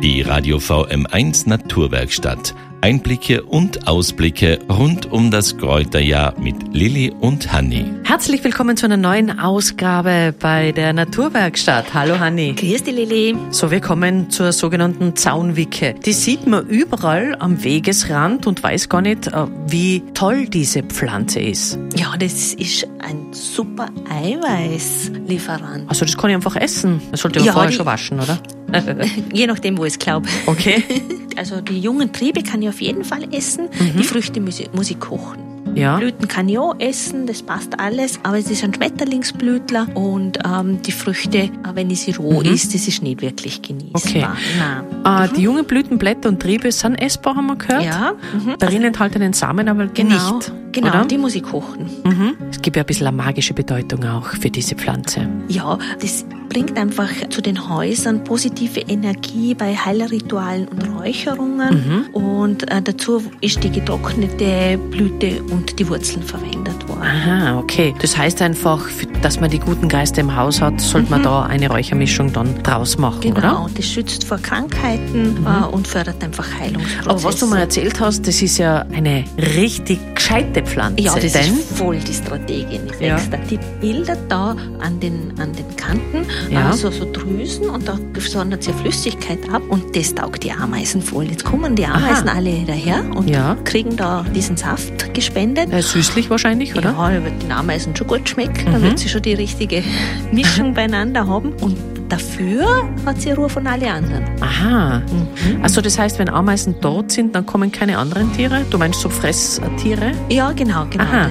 Die Radio VM1 Naturwerkstatt. Einblicke und Ausblicke rund um das Kräuterjahr mit Lilly und Hanni. Herzlich willkommen zu einer neuen Ausgabe bei der Naturwerkstatt. Hallo Hanni. Grüß dich, Lilly. So, wir kommen zur sogenannten Zaunwicke. Die sieht man überall am Wegesrand und weiß gar nicht, wie toll diese Pflanze ist. Ja, das ist ein super Eiweißlieferant. Also das kann ich einfach essen. Das sollte man vorher schon waschen, oder? Je nachdem, wo ich es glaube. Okay. Also die jungen Triebe kann ich auf jeden Fall essen. Die Früchte muss ich kochen. Ja. Blüten kann ich auch essen, das passt alles. Aber es ist ein Schmetterlingsblütler und die Früchte, wenn ich sie roh isst, das ist nicht wirklich genießbar. Okay. Die jungen Blütenblätter und Triebe sind essbar, haben wir gehört. Ja. Darin enthaltenen Samen aber nicht. Genau, oder? die muss ich kochen. Es gibt ja ein bisschen eine magische Bedeutung auch für diese Pflanze. Ja, das bringt einfach zu den Häusern positive Energie bei Heilritualen und Räucherungen. Und dazu ist die getrocknete Blüte und die Wurzeln verwendet worden. Aha, okay. Das heißt einfach, dass man die guten Geister im Haus hat, sollte man da eine Räuchermischung dann draus machen, genau, oder? Genau, das schützt vor Krankheiten und fördert einfach Heilungsprozesse. Aber was du mir erzählt hast, das ist ja eine richtig gescheite Pflanze. Ja, das ist voll die Strategin. Die bildet da an den Kanten so Drüsen und da sondert sie Flüssigkeit ab und das taugt die Ameisen voll. Jetzt kommen die Ameisen alle daher und kriegen da diesen Saft gespendet. Süßlich wahrscheinlich, oder? Ja, wird den Ameisen schon gut schmecken. Da wird sie schon die richtige Mischung beieinander haben und dafür hat sie Ruhe von allen anderen. Aha. Also das heißt, wenn Ameisen dort sind, dann kommen keine anderen Tiere? Du meinst so Fresstiere? Ja, genau. Aha,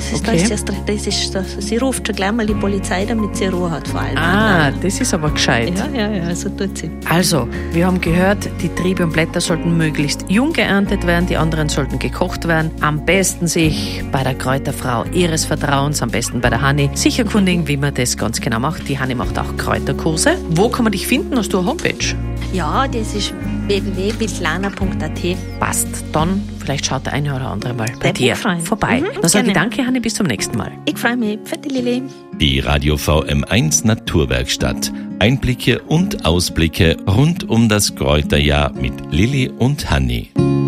Sie ruft schon gleich mal die Polizei, damit sie Ruhe hat vor allem anderen. Das ist aber gescheit. Ja, so tut sie. Also, wir haben gehört, die Triebe und Blätter sollten möglichst jung geerntet werden, die anderen sollten gekocht werden. Am besten sich bei der Kräuterfrau ihres Vertrauens, am besten bei der Hanni, sich erkundigen, wie man das ganz genau macht. Die Hanni macht auch Kräuterkurse. Wo kann man dich finden? Hast du eine Homepage? Ja, das ist www.bislana.at. Passt. Dann vielleicht schaut der eine oder andere mal bei dir vorbei. Dann sage ich danke, Hanni, bis zum nächsten Mal. Ich freue mich. Vierte Lilly. Die Radio VM1 Naturwerkstatt. Einblicke und Ausblicke rund um das Kräuterjahr mit Lilly und Hanni.